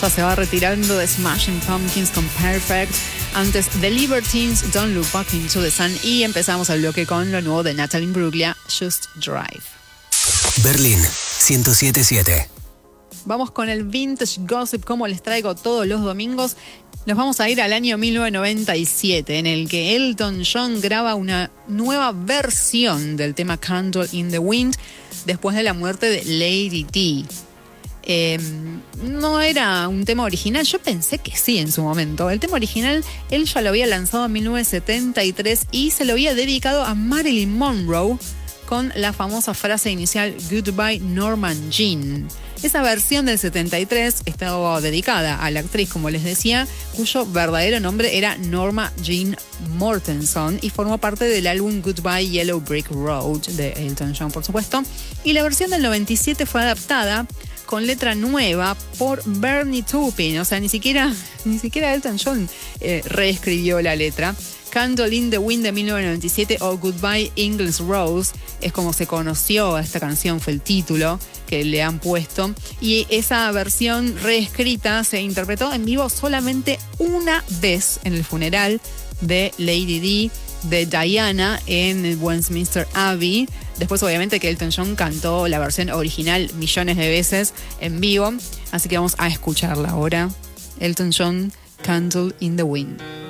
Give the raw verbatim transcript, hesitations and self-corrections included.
ya se va retirando de Smashing Pumpkins con Perfect. Antes, The Libertines, Don't Look Back Into the Sun. Y empezamos el bloque con lo nuevo de Natalie Imbruglia, Just Drive. Berlín, ciento siete punto siete. Vamos con el Vintage Gossip, como les traigo todos los domingos. Nos vamos a ir al año mil novecientos noventa y siete, en el que Elton John graba una nueva versión del tema Candle in the Wind después de la muerte de Lady Di. Eh, no era un tema original, yo pensé que sí en su momento. El tema original él ya lo había lanzado en mil novecientos setenta y tres y se lo había dedicado a Marilyn Monroe con la famosa frase inicial Goodbye Norma Jean. Esa versión del setenta y tres estaba dedicada a la actriz, como les decía, cuyo verdadero nombre era Norma Jean Mortensen y formó parte del álbum Goodbye Yellow Brick Road de Elton John, por supuesto. Y la versión del noventa y siete fue adaptada con letra nueva por Bernie Taupin, o sea, ni siquiera, ni siquiera Elton John eh, reescribió la letra. Candle in the Wind de mil novecientos noventa y siete o Goodbye English Rose es como se conoció a esta canción, fue el título que le han puesto. Y esa versión reescrita se interpretó en vivo solamente una vez en el funeral de Lady Di, de Diana, en Westminster Abbey. Después, obviamente, que Elton John cantó la versión original millones de veces en vivo. Así que vamos a escucharla ahora. Elton John, Candle in the Wind.